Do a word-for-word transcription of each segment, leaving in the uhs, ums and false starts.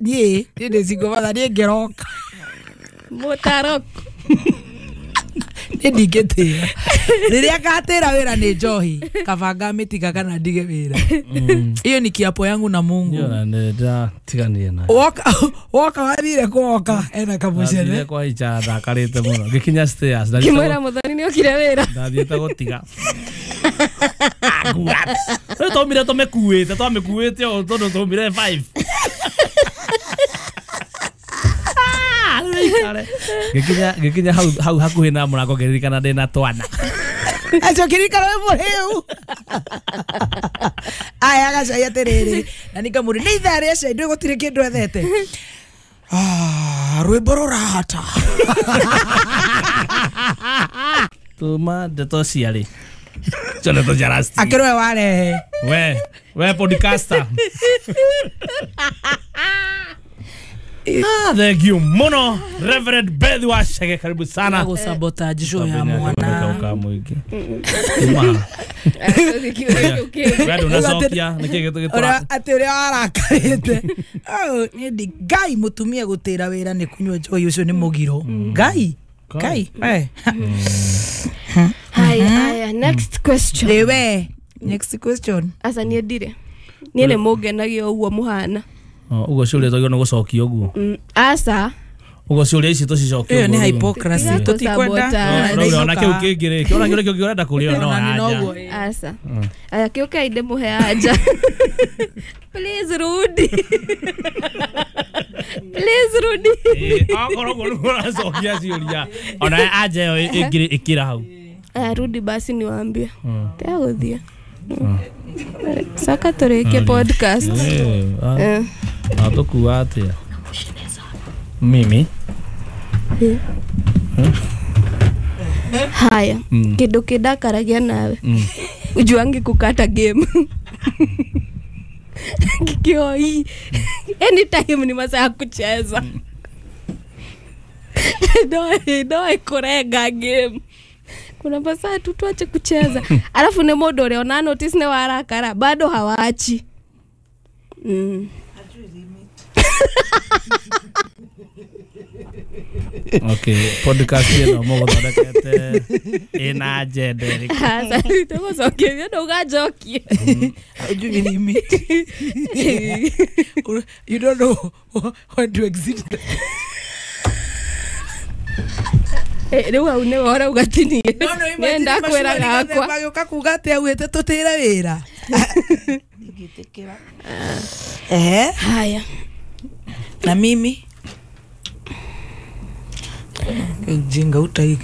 nie ndĩ cingũbatha nĩ ngeroka Mũtaroko nĩ ndingĩtĩra rĩrĩa ngatĩra wĩra nĩ njohi kabanga mĩtiga kana ndige wĩra hiyo ni kiapo yangu na Mungu Yo nenda tigania na woka woka wathire kuoka ena kamucene Ndathiire kwa icha thakarĩte mũno gĩkinya stairs Kimwĩra mũthoni nĩ okire wĩra ndathiĩte gũtiga Aguat Rĩu twaumire tũmĩkuĩte twamĩkuĩte o tondũ twaumire five Gĩkinya gĩkinya hau hau hakuhĩ na mũrango ngĩririkana ndĩna twana acio kirikana we mũrĩu aya gacaia atĩrĩrĩ na nikamũri nĩ ithaa rĩa cai ndĩ gũtirĩ kĩndũ ethete ah rwĩmbo rũrahata tuma ndeto ciarĩ Jonathan Jarasti akĩrwe warehe we we podcaster Ah, thank you muno Reverend Beth Wachege, karibu sana. Go sabotage show ya mwana. Kauka mwiki. Tuma. Wewe unasokia niki gitu gitu. Ora atire arakarite. Oh, ni Ngai mutumia gutira wira ni kunywa joy ucio ni mugiro. Ngai. Ngai. Eh. Hi, aya, next question. Lewe. Next question. Asa ni ndire. Ni ne mugenagio uguo muhana. Ugo ciuria toyo no gucokia uguo. Asa ugo ciuria ici tucicokia. Iyo ni hypocrisy. Tutikwenda. No na kiu kingire. Kiona ngire kiu kirenda kuria no haja. Asa. Aya kiu kaide muhe haja. Please rudi. Please rudi. Eh, akoro gono gucokia ciuria. Ona aje yo ingire ikira hau. Aya rudi basi niwaambie. Teaguthia. Saka toreke podcast. Eh. Atokuwa atia. Mimi. Haya. Kido kidakaragia nawe. Ujuangi kukata game. Kikio hii. Anytime ni masaa ya kucheza. Doi doi kurega game. Kuna basa tu tuache kucheza. Alafu ne modo leo na notice ne warakara bado hawaachi. Mm. Okay, podcast yeno mogo thondekete ina agenda. Sasa tuko sokia ndo gajoki. You limit. You don't know when to exit. Eh, leo une ora ugatini. Nenda kwera gakwa. Bagioka kuga ati awete tutira wira. Nigitekera. Eh, haya. Na mimi jinga utai.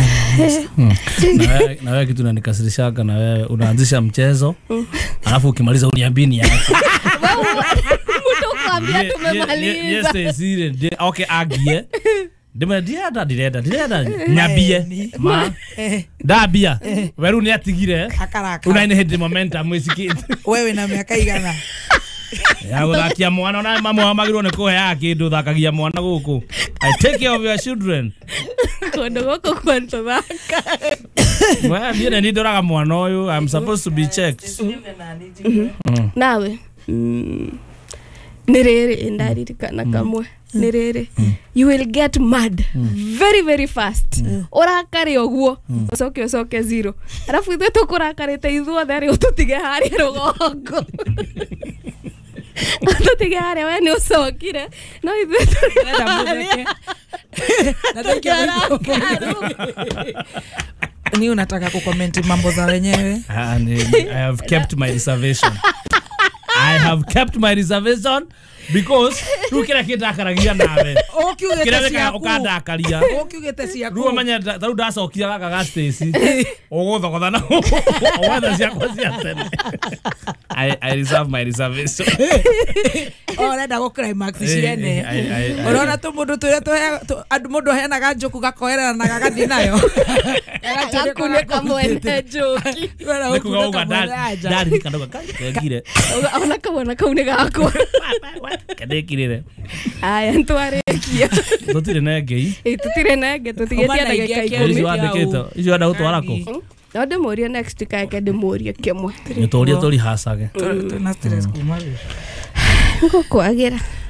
Na wewe kitu unanikasirishaga na wewe unaanzisha mchezo. Alafu ukimaliza uniambie ni yako. Mtu kwambia tumemaliza. Yes, yes, yes. Okay, agie. Dema dia da direda direda nyabie ma dabia weru ni atigire akaraka unaine hedi momentum mwisikite wewe na miaka igana ya guthakia mwana na mama magirwo ne kuhe akindu thakagia mwana guku. I take care of your children kondo goko kwanto thaka well ni ni ndoraga mwana uyu I'm supposed to be checked nawe nirere ndaririkana kamwe nirere you will get mad very very fast urakare oguo usoke usoke zero alafu ithu tukurakarite ithu thari ututige hari rugongo ututige hari we ni usokire no ithu turenda mutheke ni unataka kucomment mambo za wenyewe. I have kept my reservation. I have kept my reservation because tukira kidakaragia nawe okiugete ciaku ukandakaria okiugete ciaku ruo manya taru ndacokia gaka ga stage uguthogotha na wetha ciakwa cia tene. I I reserve my reservation. Orenda go climax ciene urona tu mundu turia tu andu mundu heanaga njoku gakoerera na gagathi nayo agakune kamwene njoki nikuga uga ndari kandoga kagire ona kabona kaune gakwa kadekirire aya ntwarekia tutire na ngei tutire na ngei tutigetia ndagika ikumi icio andikito icio nda gutwarako ndio moria next kaeke ndimorie kemwe nituria turi hasage na stress kuma ngoko agira